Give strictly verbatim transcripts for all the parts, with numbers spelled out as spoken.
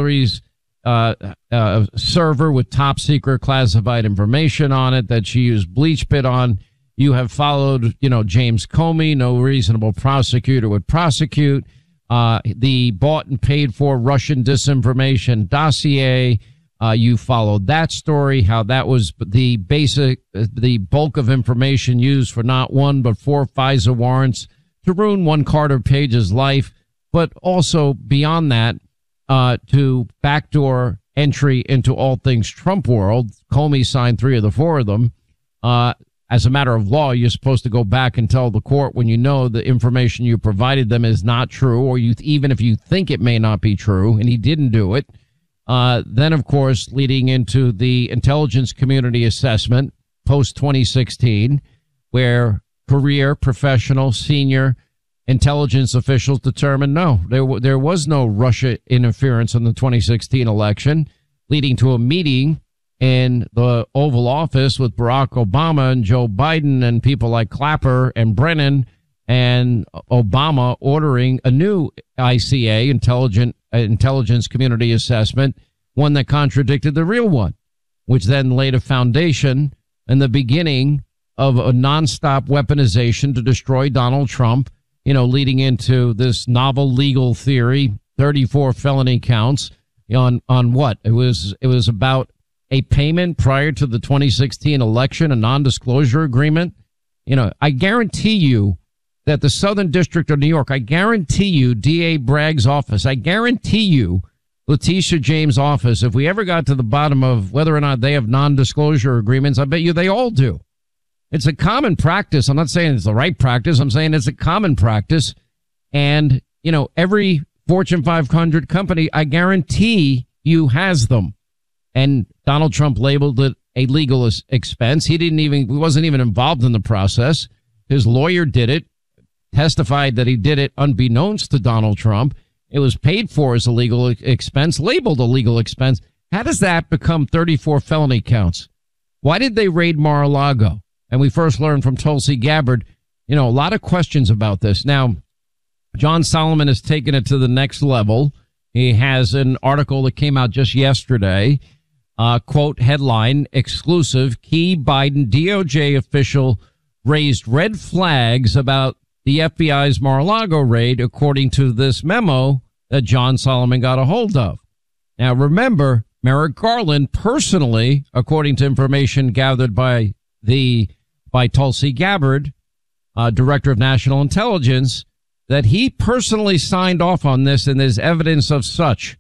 Hillary's uh, uh, server with top secret classified information on it that she used BleachBit on. You have followed, you know, James Comey. No reasonable prosecutor would prosecute. Uh, the bought and paid for Russian disinformation dossier. Uh, you followed that story, how that was the basic, the bulk of information used for not one, but four FISA warrants to ruin one Carter Page's life. But also beyond that, uh, to backdoor entry into all things Trump world. Comey signed three of the four of them. Uh, As a matter of law, you're supposed to go back and tell the court when you know the information you provided them is not true, or you even if you think it may not be true, and he didn't do it. Uh, then, of course, leading into the intelligence community assessment post twenty sixteen, where career, professional, senior intelligence officials determined no, there w- there was no Russia interference in the twenty sixteen election, leading to a meeting in the Oval Office with Barack Obama and Joe Biden and people like Clapper and Brennan, and Obama ordering a new I C A, intelligent uh, intelligence community assessment, one that contradicted the real one, which then laid a foundation and the beginning of a nonstop weaponization to destroy Donald Trump, you know, leading into this novel legal theory, thirty-four felony counts on, on what? It was, it was about a payment prior to the twenty sixteen election, a non-disclosure agreement. You know, I guarantee you that the Southern District of New York, I guarantee you D A Bragg's office, I guarantee you Letitia James' office, if we ever got to the bottom of whether or not they have non-disclosure agreements, I bet you they all do. It's a common practice. I'm not saying it's the right practice. I'm saying it's a common practice. And, you know, every Fortune five hundred company, I guarantee you, has them. And Donald Trump labeled it a legal expense. He didn't even, he wasn't even involved in the process. His lawyer did it, testified that he did it unbeknownst to Donald Trump. It was paid for as a legal expense, labeled a legal expense. How does that become thirty-four felony counts? Why did they raid Mar-a-Lago? And we first learned from Tulsi Gabbard, you know, a lot of questions about this. Now, John Solomon has taken it to the next level. He has an article that came out just yesterday. Uh, quote, headline, exclusive, key Biden D O J official raised red flags about the F B I's Mar-a-Lago raid, according to this memo that John Solomon got a hold of. Now, remember, Merrick Garland personally, according to information gathered by the by Tulsi Gabbard, uh, Director of National Intelligence, that he personally signed off on this, and there's evidence of such.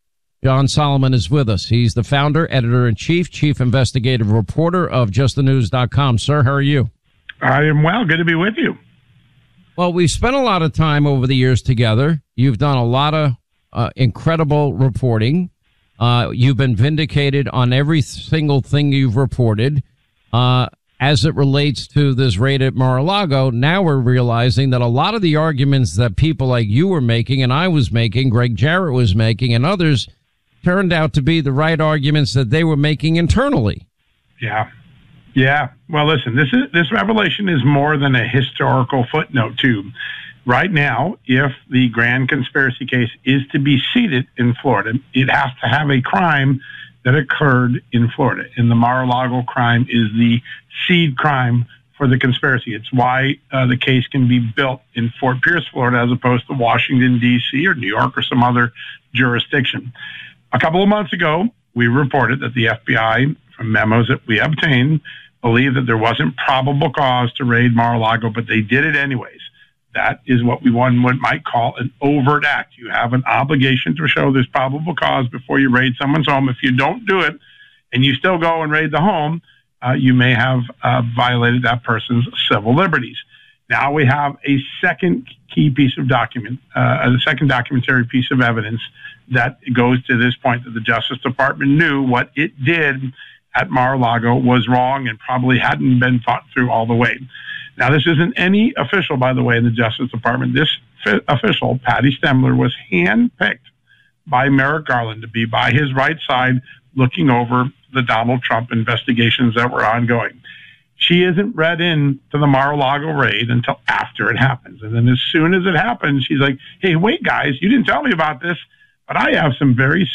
John Solomon is with us. He's the founder, editor-in-chief, chief investigative reporter of just the news dot com. Sir, how are you? I am well. Good to be with you. Well, we've spent a lot of time over the years together. You've done a lot of uh, incredible reporting. Uh, you've been vindicated on every single thing you've reported. Uh, as it relates to this raid at Mar-a-Lago, now we're realizing that a lot of the arguments that people like you were making and I was making, Greg Jarrett was making, and others turned out to be the right arguments that they were making internally. Yeah. Yeah. Well, listen, this is this revelation is more than a historical footnote, too. Right now, if the grand conspiracy case is to be seated in Florida, it has to have a crime that occurred in Florida. And the Mar-a-Lago crime is the seed crime for the conspiracy. It's why uh, the case can be built in Fort Pierce, Florida, as opposed to Washington, D C or New York or some other jurisdiction. A couple of months ago, we reported that the F B I, from memos that we obtained, believed that there wasn't probable cause to raid Mar-a-Lago, but they did it anyways. That is what we one would might call an overt act. You have an obligation to show there's probable cause before you raid someone's home. If you don't do it and you still go and raid the home, uh, you may have uh, violated that person's civil liberties. Now we have a second key piece of document, uh, a second documentary piece of evidence that goes to this point that the Justice Department knew what it did at Mar-a-Lago was wrong and probably hadn't been thought through all the way. Now, this isn't any official, by the way, in the Justice Department. This f- official, Patty Stemler, was handpicked by Merrick Garland to be by his right side looking over the Donald Trump investigations that were ongoing. She isn't read in to the Mar-a-Lago raid until after it happens. And then as soon as it happens, she's like, hey, wait, guys, you didn't tell me about this, but I have some very